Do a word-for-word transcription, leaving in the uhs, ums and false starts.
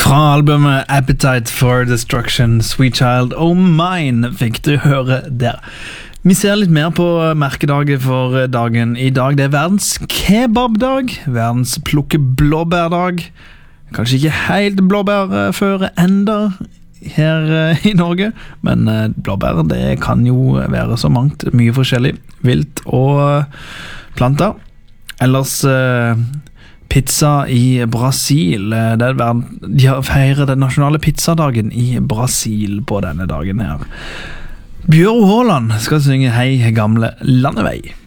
Fra albumet Appetite for Destruction, Sweet Child O' Mine fikk du høre der. Vi ser litt mer på merkedagen for dagen i dag. Det er verdens kebabdag, verdens plukke blåbærdag. Kanskje ikke helt blåbærføre enda her i Norge, men blåbær det kan jo være så mangt, mye forskjellig, vilt og planter. Ellers pizza i Brasil, det er verden, de har feiret den nasjonale pizzadagen i Brasil på denne dagen her. Bjørn Håland skal synge Hei gamle landevei.